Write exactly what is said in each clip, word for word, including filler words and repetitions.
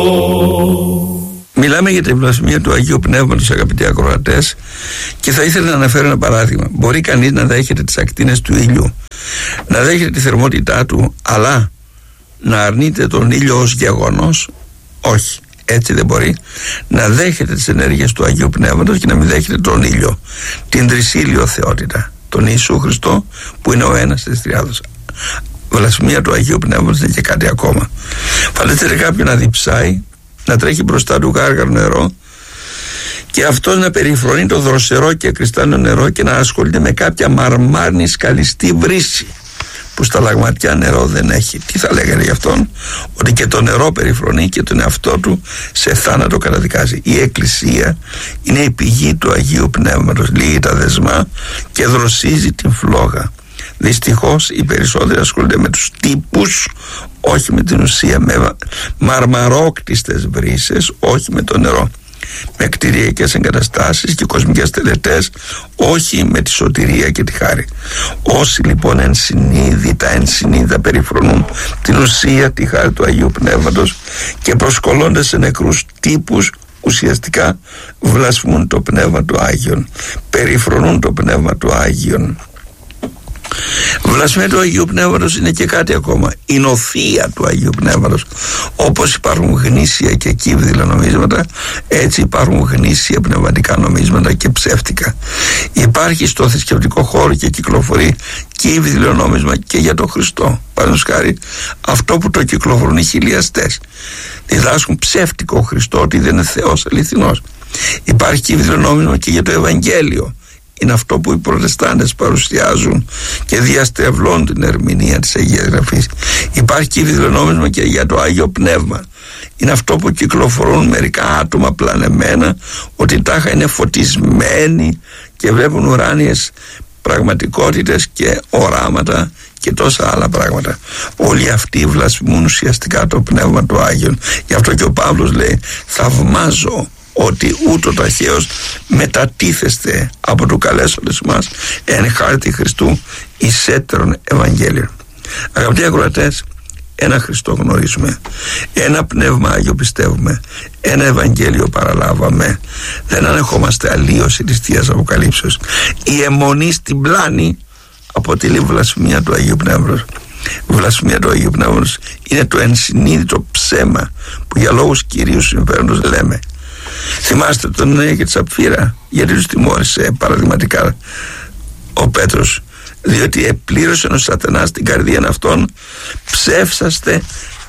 Μιλάμε για την βλασφημία του Αγίου Πνεύματος, αγαπητοί ακροατές, και θα ήθελα να αναφέρω ένα παράδειγμα. Μπορεί κανείς να δέχεται τις ακτίνες του ήλιου, να δέχεται τη θερμότητά του, αλλά να αρνείται τον ήλιο ως γεγονός? Όχι, έτσι δεν μπορεί. Να δέχεται τις ενέργειες του Αγίου Πνεύματος και να μην δέχεται τον ήλιο, την τρισήλιο θεότητα, τον Ιησού Χριστό, που είναι ο ένας της τριάδος. Βλασφημία του Αγίου Πνεύματος είναι και κάτι ακόμα. Φανταστείτε κάποιον να διψάει, να τρέχει μπροστά του γάργαρο νερό και αυτός να περιφρονεί το δροσερό και κρυστάλλινο νερό και να ασχολείται με κάποια μαρμάρνη σκαλιστή βρύση που στα λαγματιά νερό δεν έχει. Τι θα λέγανε γι' αυτόν? Ότι και το νερό περιφρονεί και τον εαυτό του σε θάνατο καταδικάζει. Η Εκκλησία είναι η πηγή του Αγίου Πνεύματος. Λύει τα δεσμά και δροσίζει την φλόγα. Δυστυχώς οι περισσότεροι ασχολούνται με τους τύπους, όχι με την ουσία, με μαρμαρόκτιστες βρύσες, όχι με το νερό, με κτηριακές εγκαταστάσεις και κοσμικές τελετές, όχι με τη σωτηρία και τη χάρη. Όσοι λοιπόν ενσυνείδητα, ενσυνείδητα περιφρονούν την ουσία, τη χάρη του Αγίου Πνεύματος και προσκολώντας σε νεκρούς τύπους, ουσιαστικά βλασφημούν το Πνεύμα του Άγιον, περιφρονούν το Πνεύμα του Άγιον. Βλασφημία του Αγίου Πνεύματος είναι και κάτι ακόμα. Η νοθεία του Αγίου Πνεύματος. Όπως υπάρχουν γνήσια και κύβδηλα νομίσματα, έτσι υπάρχουν γνήσια πνευματικά νομίσματα και ψεύτικα. Υπάρχει στο θρησκευτικό χώρο και κυκλοφορεί κύβδηλο νόμισμα και για τον Χριστό. Παραδείγματος χάρη, αυτό που το κυκλοφορούν οι χιλιαστές. Διδάσκουν ψεύτικο Χριστό, ότι δεν είναι Θεός αληθινός. Υπάρχει κύβδηλο νόμισμα και για το Ευαγγέλιο. Είναι αυτό που οι προτεστάντες παρουσιάζουν και διαστρεβλώνουν την ερμηνεία της Αγίας Γραφής. Υπάρχει κύβδηλο νόμισμα και για το Άγιο Πνεύμα. Είναι αυτό που κυκλοφορούν μερικά άτομα πλανεμένα, ότι τάχα είναι φωτισμένοι και βλέπουν ουράνιες πραγματικότητες και οράματα και τόσα άλλα πράγματα. Όλοι αυτοί βλασφημούν ουσιαστικά το Πνεύμα του Άγιον. Γι' αυτό και ο Παύλος λέει: θαυμάζω ότι ούτω ταχαίως μετατίθεστε από το καλέσοντες μας εν χάρτη Χριστού εις έτερον Ευαγγέλιο. Αγαπητοί ακροατές, ένα Χριστό γνωρίζουμε, ένα Πνεύμα Άγιο πιστεύουμε, ένα Ευαγγέλιο παραλάβαμε. Δεν ανεχόμαστε αλλίωση της Θείας Αποκαλύψεως. Η αιμονή στην πλάνη αποτελεί βλασφημία του Αγίου Πνεύματος. Βλασφημία του Αγίου Πνεύματος είναι το ενσυνείδητο ψέμα που για λόγους κυρίου συμφέροντος λέμε. Θυμάστε τον Ανανία και τη Σαπφύρα? Γιατί τους τιμώρησε παραδειγματικά ο Πέτρος? Διότι επλήρωσε ο σατανάς την καρδία αυτών, ψεύσαστε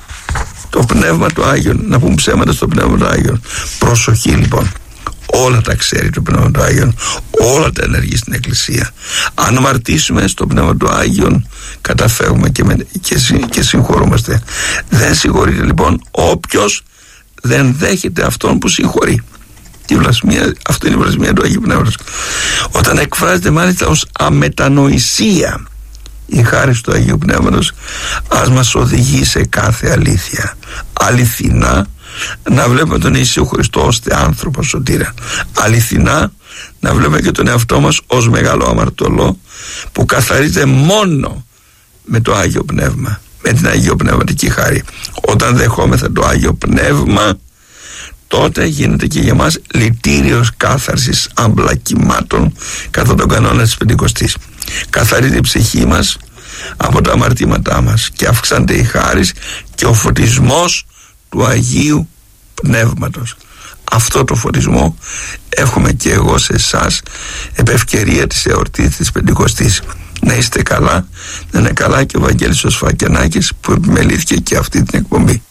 το Πνεύμα του Άγιον. Να πούμε ψέματα στο Πνεύμα του Άγιον. Προσοχή λοιπόν, όλα τα ξέρει το Πνεύμα του Άγιον, όλα τα ενεργεί στην Εκκλησία. Αν αμαρτήσουμε στο Πνεύμα του Άγιον, καταφεύγουμε και, με, και, και συγχωρούμαστε. Δεν συγχωρείται λοιπόν όποιος δεν δέχεται αυτόν που συγχωρεί. Η βλασφημία, αυτό είναι η βλασφημία του Αγίου Πνεύματος. Όταν εκφράζεται μάλιστα ως αμετανοησία η χάρις του Αγίου Πνεύματος, ας μας οδηγεί σε κάθε αλήθεια. Αληθινά να βλέπουμε τον Ιησού Χριστό ως άνθρωπο σωτήρα. Αληθινά να βλέπουμε και τον εαυτό μας ως μεγάλο αμαρτωλό που καθαρίζεται μόνο με το Άγιο Πνεύμα, με την Αγίο Πνευματική χάρη. Όταν δεχόμεθα το Άγιο Πνεύμα, τότε γίνεται και για μας λυτήριος κάθαρσης αμπλακημάτων κατά τον κανόνα της Πεντηκοστής. Καθαρίζει η ψυχή μας από τα αμαρτήματά μας και αυξάνεται η χάρις και ο φωτισμός του Αγίου Πνεύματος. Αυτό το φωτισμό εύχομαι και εγώ σε εσάς επ' ευκαιρία της εορτής της Πεντηκοστής. Να είστε καλά, να είναι καλά και ο Βαγγέλης ο Σφακιανάκης που επιμελήθηκε και αυτή την εκπομπή.